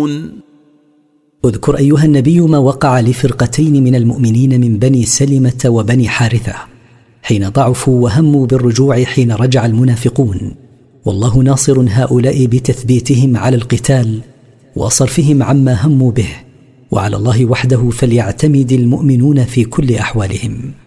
يعلمون. اذكر أيها النبي ما وقع لفرقتين من المؤمنين من بني سلمة وبني حارثة حين ضعفوا وهموا بالرجوع حين رجع المنافقون، والله ناصر هؤلاء بتثبيتهم على القتال وصرفهم عما هموا به، وعلى الله وحده فليعتمد المؤمنون في كل أحوالهم.